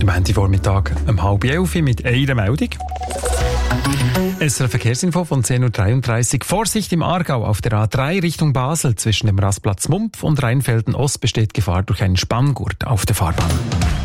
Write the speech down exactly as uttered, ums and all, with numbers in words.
Der Montagvormittag um halb elf mit einer Meldung. S R Verkehrsinfo von zehn Uhr dreiunddreißig. Vorsicht im Aargau auf der A drei Richtung Basel. Zwischen dem Rastplatz Mumpf und Rheinfelden Ost besteht Gefahr durch einen Spanngurt auf der Fahrbahn.